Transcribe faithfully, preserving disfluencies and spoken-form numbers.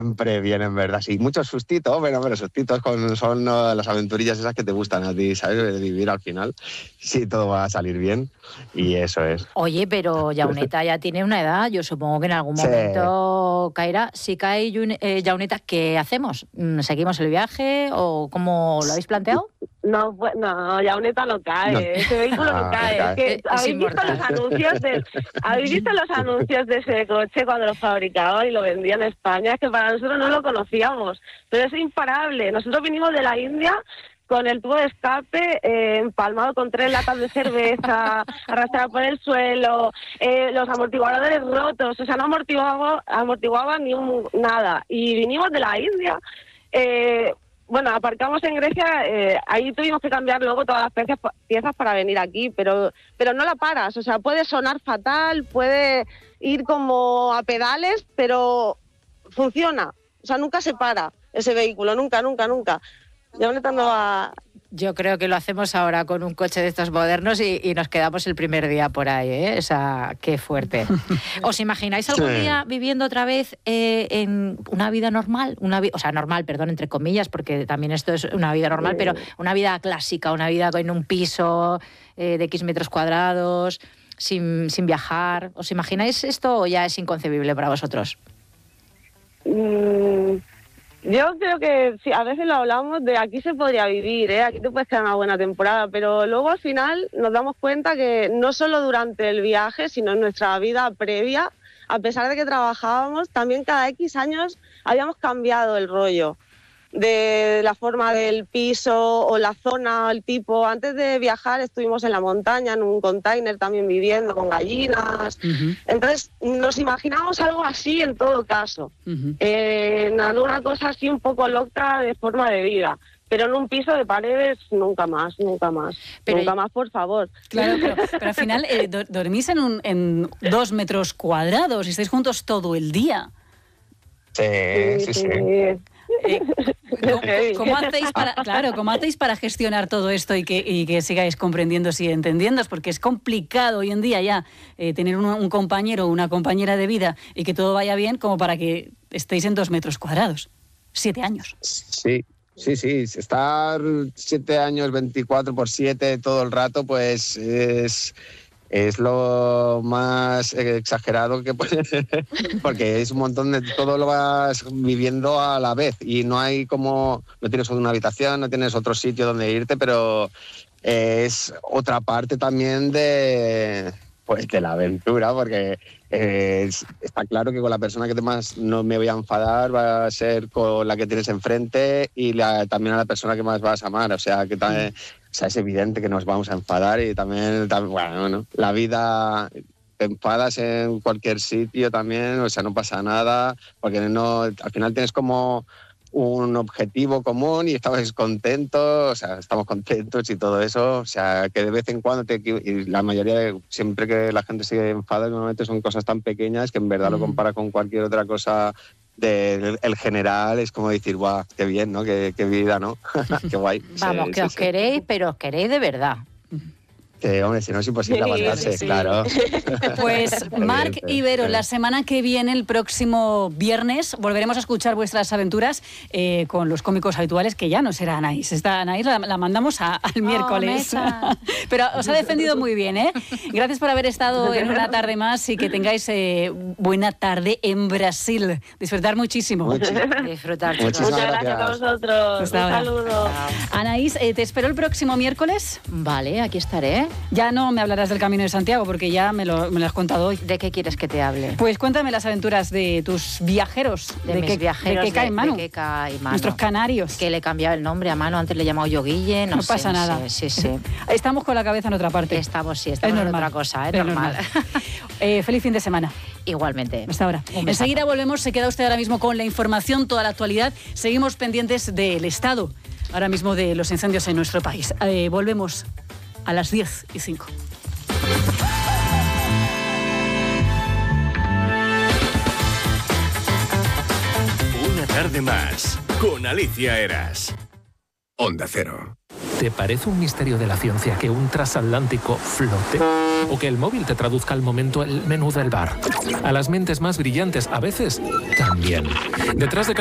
Siempre vienen, ¿verdad? Sí, muchos sustitos, bueno, pero sustitos con, son uh, las aventurillas esas que te gustan a ti, ¿sabes? De vivir al final. Sí, todo va a salir bien y eso es. Oye, pero Yauneta ya tiene una edad, yo supongo que en algún Sí. momento caerá. Si cae eh, Yauneta, ¿qué hacemos? ¿Seguimos el viaje o cómo lo habéis planteado? No, pues, no, Yauneta no cae, No. ese vehículo no, Ah, cae. cae. Es que, Es ¿habéis visto inmortal. los anuncios de, ¿habéis visto los anuncios de ese coche cuando lo fabricaban y lo vendían en España? Es que para nosotros no lo conocíamos, pero es imparable. Nosotros vinimos de la India con el tubo de escape eh, empalmado con tres latas de cerveza, arrastrado por el suelo, eh, los amortiguadores rotos, o sea, no amortiguaba, amortiguaba ni un, nada. Y vinimos de la India. Eh, bueno, aparcamos en Grecia, eh, ahí tuvimos que cambiar luego todas las piezas, piezas para venir aquí, pero, pero no la paras, o sea, puede sonar fatal, puede ir como a pedales, pero funciona, o sea, nunca se para ese vehículo, nunca, nunca, nunca. Yauneta no va... Yo creo que lo hacemos ahora con un coche de estos modernos y, y nos quedamos el primer día por ahí, ¿eh? O sea, qué fuerte. ¿Os imagináis algún Sí. día viviendo otra vez eh, en una vida normal? Una vi- o sea, normal, perdón, entre comillas, porque también esto es una vida normal, pero una vida clásica, una vida en un piso eh, de X metros cuadrados, sin, sin viajar. ¿Os imagináis esto o ya es inconcebible para vosotros? Mm, yo creo que sí, a veces lo hablamos de aquí se podría vivir, ¿eh? Aquí te puedes quedar una buena temporada, pero luego al final nos damos cuenta que no solo durante el viaje, sino en nuestra vida previa, a pesar de que trabajábamos, también cada X años habíamos cambiado el rollo de la forma del piso o la zona, el tipo. Antes de viajar estuvimos en la montaña, en un container también viviendo con gallinas. Uh-huh. Entonces nos imaginamos algo así en todo caso, Uh-huh. eh, en alguna cosa así un poco loca de forma de vida. Pero en un piso de paredes nunca más, nunca más, Pero nunca y- más, por favor. Claro, pero, pero al final eh, do- dormís en, un, en dos metros cuadrados y estáis juntos todo el día. Sí, sí, sí. Eh, ¿cómo, Heavy. cómo hacéis para, claro, ¿cómo hacéis para gestionar todo esto y que, y que sigáis comprendiéndose y entendiéndose? Porque es complicado hoy en día ya eh, tener un, un compañero o una compañera de vida y que todo vaya bien como para que estéis en dos metros cuadrados. Siete años. Sí, sí, sí. Estar siete años, veinticuatro por siete todo el rato, pues es, es lo más exagerado que puede ser, porque es un montón de... Todo lo vas viviendo a la vez y no hay como... No tienes una habitación, no tienes otro sitio donde irte, pero es otra parte también de... Pues de la aventura, porque eh, es- está claro que con la persona que te más no me voy a enfadar va a ser con la que tienes enfrente y la, también a la persona que más vas a amar. O sea, que también, o sea, es evidente que nos vamos a enfadar y también, tam- bueno, ¿no? La vida, te enfadas en cualquier sitio también, o sea, no pasa nada, porque no, al final tienes como un objetivo común y estamos contentos, o sea, estamos contentos y todo eso, o sea, que de vez en cuando te equivo- y la mayoría de, siempre que la gente se enfada, normalmente son cosas tan pequeñas que en verdad lo Mm. compara con cualquier otra cosa del el general, es como decir, guau, qué bien, ¿no? Qué, qué vida, ¿no? Qué guay. Vamos, Sí, que sí, os sí. queréis, pero os queréis de verdad. Que, hombre, si no es imposible Sí, aguantarse, sí, sí. claro. Pues Marc Evidente, Ibero, sí. la semana que viene, el próximo viernes, volveremos a escuchar vuestras aventuras eh, con los cómicos habituales, que ya no será Anaís. Esta Anaís la, la mandamos a- al miércoles. Mecha. Pero os ha defendido muy bien, ¿eh? Gracias por haber estado en una tarde más y que tengáis eh, buena tarde en Brasil. Disfrutar muchísimo. Muchi- Disfrutar, chicos. Muchísimas Muchas gracias a gracias. vosotros. Hasta Un ahora. saludo. Anaís, eh, te espero el próximo miércoles. Vale, aquí estaré. Ya no me hablarás del Camino de Santiago porque ya me lo, me lo has contado hoy. ¿De qué quieres que te hable? Pues cuéntame las aventuras de tus viajeros. De, mis qué, viajeros, de Keka y de- Manu. de Keka y Manu. Nuestros canarios. Que le he cambiado el nombre a Manu, antes le he llamado yo Guille, no, No sé, pasa nada. Sí, sí, sí. Estamos con la cabeza en otra parte. Estamos, sí, estamos Es en normal. otra cosa, es Es normal. Eh, feliz fin de semana. Igualmente. Hasta ahora. Un besazo. Enseguida volvemos. Se queda usted ahora mismo con la información, toda la actualidad. Seguimos pendientes del estado, ahora mismo, de los incendios en nuestro país. Eh, volvemos a las diez y cinco. Una tarde más con Alicia Eras. Onda Cero. ¿Te parece un misterio de la ciencia que un transatlántico flote? O que el móvil te traduzca al momento el menú del bar. A las mentes más brillantes, a veces, también. Detrás de